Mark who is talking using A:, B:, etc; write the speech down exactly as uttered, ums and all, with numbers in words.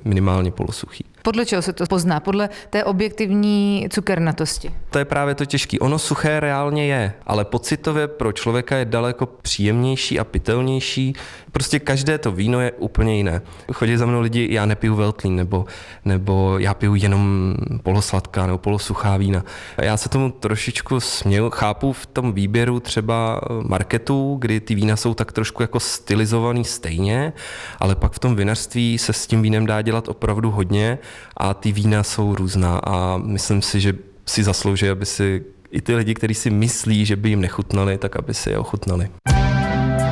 A: minimálně polosuchý.
B: Podle čeho se to pozná? Podle té objektivní cukernatosti?
A: To je právě to těžké. Ono suché reálně je, ale pocitově pro člověka je daleko příjemnější a pitelnější. Prostě každé to víno je úplně jiné. Chodí za mnou lidi, já nepiju Veltlín, nebo, nebo já piju jenom polosladká nebo polosuchá vína. Já se tomu trošičku směju. Chápu v tom výběru třeba marketů, kdy ty vína jsou tak trošku jako stylizovaný stejně, ale pak v tom vinařství se s tím vínem dá dělat opravdu hodně a ty vína jsou různá a myslím si, že si zaslouží, aby si i ty lidi, kteří si myslí, že by jim nechutnali, tak aby si je ochutnali.